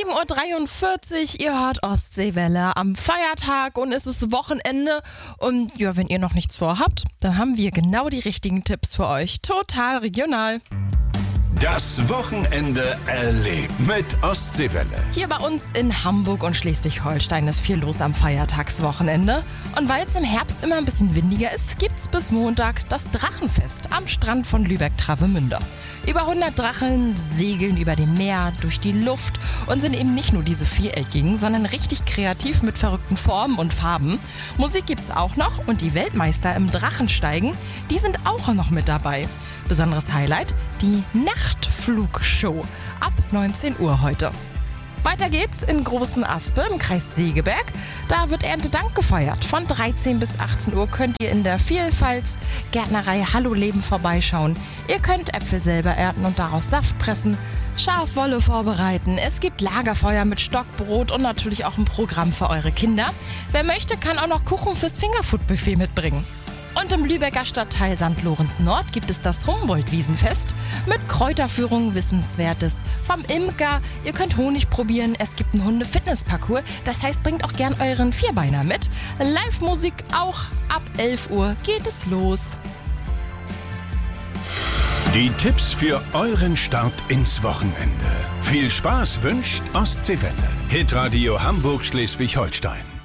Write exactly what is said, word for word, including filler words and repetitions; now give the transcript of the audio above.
sieben Uhr dreiundvierzig, ihr hört Ostseewelle am Feiertag und es ist Wochenende. Und ja, wenn ihr noch nichts vorhabt, dann haben wir genau die richtigen Tipps für euch. Total regional. Das Wochenende erlebt mit Ostseewelle. Hier bei uns in Hamburg und Schleswig-Holstein ist viel los am Feiertagswochenende. Und weil es im Herbst immer ein bisschen windiger ist, gibt's bis Montag das Drachenfest am Strand von Lübeck-Travemünde. Über hundert Drachen segeln über dem Meer, durch die Luft und sind eben nicht nur diese viereckigen, sondern richtig kreativ mit verrückten Formen und Farben. Musik gibt's auch noch und die Weltmeister im Drachensteigen, die sind auch noch mit dabei. Besonderes Highlight, die Nachtflugshow ab neunzehn Uhr heute. Weiter geht's in Großen Aspe im Kreis Segeberg. Da wird Erntedank gefeiert. Von dreizehn bis achtzehn Uhr könnt ihr in der Vielfaltsgärtnerei Hallo Leben vorbeischauen. Ihr könnt Äpfel selber ernten und daraus Saft pressen, Schafwolle vorbereiten. Es gibt Lagerfeuer mit Stockbrot und natürlich auch ein Programm für eure Kinder. Wer möchte, kann auch noch Kuchen fürs Fingerfood-Buffet mitbringen. Und im Lübecker Stadtteil Sankt Lorenz Nord gibt es das Humboldt-Wiesenfest mit Kräuterführung, Wissenswertes vom Imker. Ihr könnt Honig probieren, es gibt einen Hunde-Fitness-Parcours, das heißt, bringt auch gern euren Vierbeiner mit. Live-Musik auch, ab elf Uhr geht es los. Die Tipps für euren Start ins Wochenende. Viel Spaß wünscht Ostseewelle. Hitradio Hamburg Schleswig-Holstein.